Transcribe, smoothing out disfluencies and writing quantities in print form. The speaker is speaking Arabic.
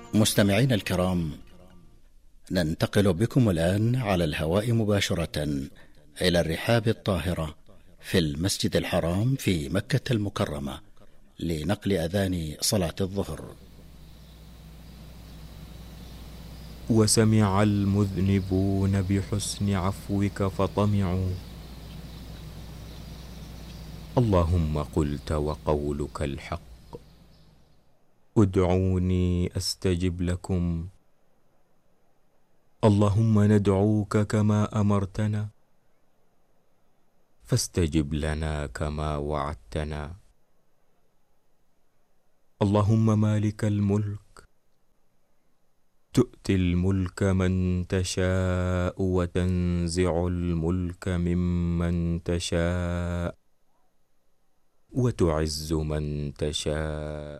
مستمعين الكرام، ننتقل بكم الآن على الهواء مباشرة إلى الرحاب الطاهرة في المسجد الحرام في مكة المكرمة لنقل أذان صلاة الظهر. وسمع المذنبون بحسن عفوك فطمعوا. اللهم قلت وقولك الحق، ادعوني أستجب لكم. اللهم ندعوك كما أمرتنا، فاستجب لنا كما وعدتنا. اللهم مالك الملك، تؤتي الملك من تشاء وتنزع الملك ممن تشاء وتعز من تشاء